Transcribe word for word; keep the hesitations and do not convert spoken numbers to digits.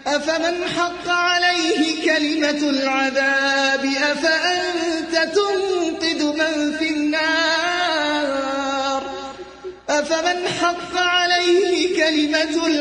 أفمن حق عليه كلمة العذاب أفأنت تنقذ من في النار أفمن حق عليه كلمة